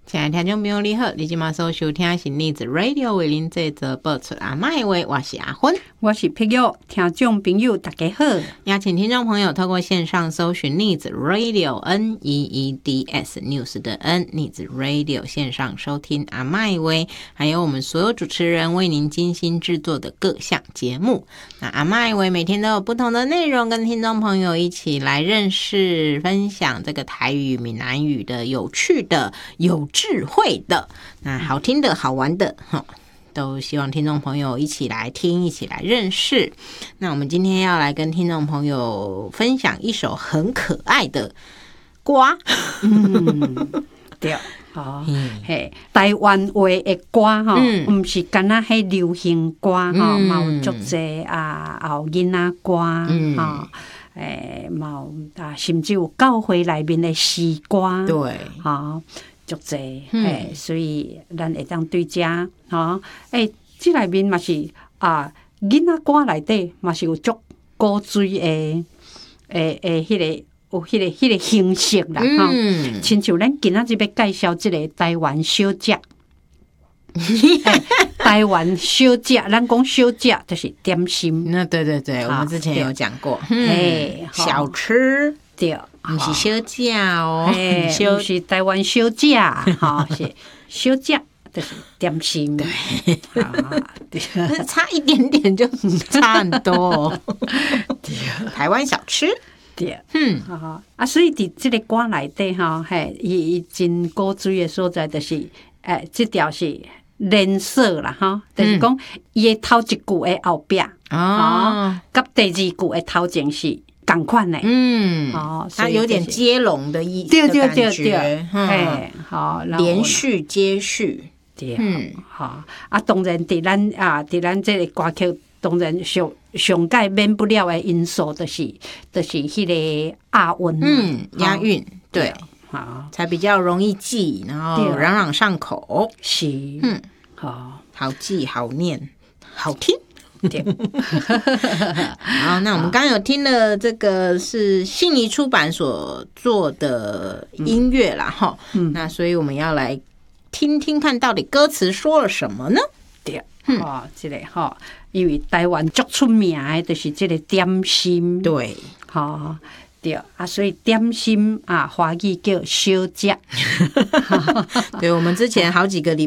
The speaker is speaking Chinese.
亲爱的听众朋友你好，你现在所收听的是逆子 Radio 为您制作播出阿嬷的话，我是阿芬， 我是碧玉，听众朋友大家好。 邀请听众朋友透过线上搜寻逆子 Radio NEEDS News 的 N 逆子 Radio 线上收听阿嬷的话，还有我们所有主持人为您精心制作的各项节目。那阿嬷的话每天都有不同的内容，跟听众朋友一起来认识、分享这个台语、闽南语的有趣的、有智慧的、那好听的、好玩的，都希望听众朋友一起来听，一起来认识。那我们今天要来跟听众朋友分享一首很可爱的歌。 对，嘿，台湾话的歌吼，不是干那迄流行歌吼，嘛有足济啊，后囡仔歌吼，嘛有啊，甚至有教会内面的诗歌， 对， 吼。足济，所以咱会当对遮吼，即内面嘛是啊，囡仔歌内底嘛是有足古锥的，迄个有迄个形式啦，吼，亲像咱今仔日要介绍即个台湾小食，台湾小食，咱讲小食就是点心。 那对，我们之前有讲过，小吃对。 不是小食哦， 不是台湾小食，哈，是小食，就是点心，对， 差一点点就差很多，台湾小吃， 对，所以伫这个歌内底哈，伊真古锥的所在，就是这条是连锁啦，哈，就是讲伊的头一句的后壁，甲第二句的头前是。同款的， 它有点接龙的意思， 对，好， 连续接续， 对，当然，伫咱这个歌曲，当然上界免不了的因素，就是迄个押韵， 押韵，对，才比较容易记，然后朗朗上口， 是， 好记，好念，好听。好，那我们刚刚有听了这个是信宜出版所做的音乐啦，那所以我们要来听听看到底歌词说了什么呢？ 对，这个因为台湾最出名的就是这个点心， 对， 对所以点心华语叫小食。 对，我们之前好几个礼